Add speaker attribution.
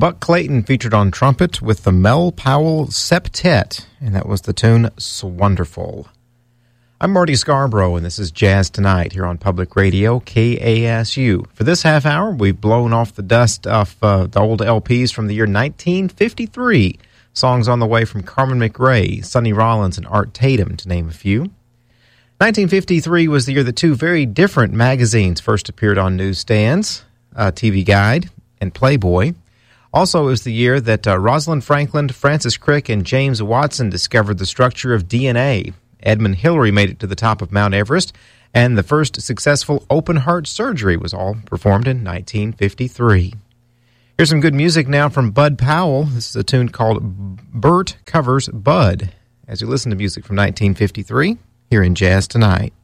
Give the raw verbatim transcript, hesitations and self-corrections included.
Speaker 1: Buck Clayton featured on trumpet with the Mel Powell Septet, and that was the tune "Swonderful." I'm Marty Scarborough, and this is Jazz Tonight here on Public Radio, K A S U. For this half hour, we've blown off the dust of uh, the old L Ps from the year nineteen fifty-three. Songs on the way from Carmen McRae, Sonny Rollins, and Art Tatum, to name a few. nineteen fifty-three was the year that two very different magazines first appeared on newsstands, uh, T V Guide and Playboy. Also, it was the year that uh, Rosalind Franklin, Francis Crick, and James Watson discovered the structure of D N A. Edmund Hillary made it to the top of Mount Everest, and the first successful open-heart surgery was all performed in nineteen fifty-three. Here's some good music now from Bud Powell. This is a tune called Bert Covers Bud, as you listen to music from nineteen fifty-three here in Jazz Tonight.